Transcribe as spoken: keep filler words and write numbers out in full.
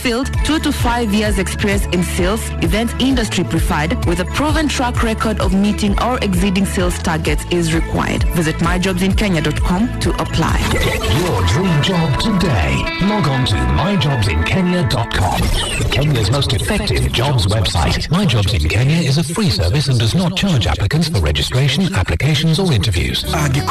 field, two to five years experience in sales, event industry preferred, with a proven track record of meeting or exceeding sales targets is required. Visit my jobs in kenya dot com to apply. Get your dream job today. Log on to my jobs in kenya dot com. Kenya's most effective jobs website. My Jobs in Kenya is a free service and does not charge applicants for registration, applications or interviews.